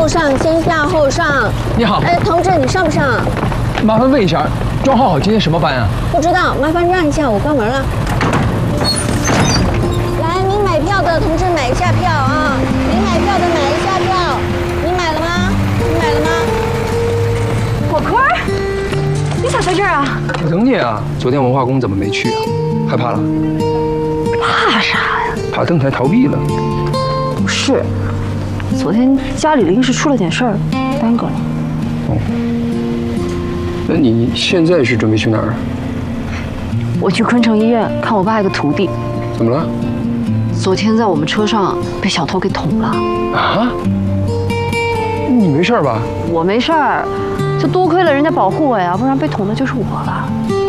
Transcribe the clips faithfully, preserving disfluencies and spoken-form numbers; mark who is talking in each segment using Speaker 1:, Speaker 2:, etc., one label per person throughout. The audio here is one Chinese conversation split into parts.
Speaker 1: 后上，先下后上。
Speaker 2: 你好，
Speaker 1: 哎，同志，你上不上？
Speaker 2: 麻烦问一下，庄浩好今天什么班啊？
Speaker 1: 不知道，麻烦让一下，我关门了。来，您买票的同志买一下票啊！您买票的买一下票，你买了吗？你买了吗？
Speaker 3: 火坤儿，你咋在这儿啊？
Speaker 2: 我等你啊！昨天文化宫怎么没去啊？害怕了？
Speaker 3: 怕啥呀？
Speaker 2: 怕登台逃避了？
Speaker 3: 不是，昨天家里临时出了点事儿，耽搁了。
Speaker 2: 哦，那你现在是准备去哪儿？
Speaker 3: 我去昆城医院看我爸一个徒弟。
Speaker 2: 怎么了？
Speaker 3: 昨天在我们车上被小偷给捅了。
Speaker 2: 啊？你没事吧？
Speaker 3: 我没事儿，就多亏了人家保护我呀，不然被捅的就是我了。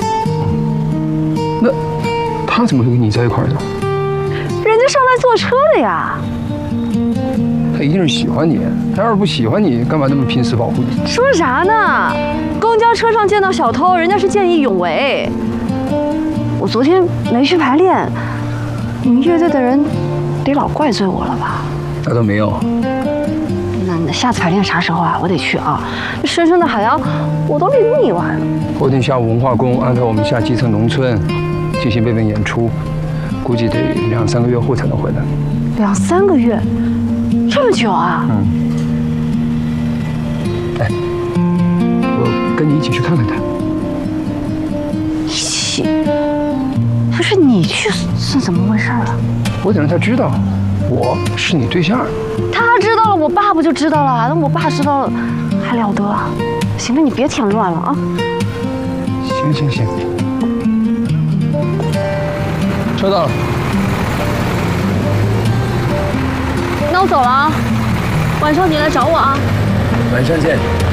Speaker 2: 那他怎么会跟你在一块儿呢？
Speaker 3: 人家上来坐车的呀。
Speaker 2: 他一定是喜欢你，他要是不喜欢你，干嘛那么拼死保护你？
Speaker 3: 说啥呢？公交车上见到小偷，人家是见义勇为。我昨天没去排练，你们乐队的人得老怪罪我了吧？
Speaker 2: 那倒没有。
Speaker 3: 那那下次排练啥时候啊？我得去啊！这深深的海洋，我都淋腻完了。
Speaker 2: 后天下午文化宫安排我们下基层农村进行备份演出，估计得两三个月后才能回来。
Speaker 3: 两三个月，这么久啊？
Speaker 2: 嗯。哎，我跟你一起去看看他。
Speaker 3: 一起？不是你去是怎么回事啊？
Speaker 2: 我得让他知道，我是你对象。
Speaker 3: 他知道了，我爸不就知道了？那我爸知道了，还了得啊？行了，你别添乱了啊！
Speaker 2: 行行行。车到了。
Speaker 3: 那我走了啊，晚上你来找我啊。
Speaker 2: 晚上见。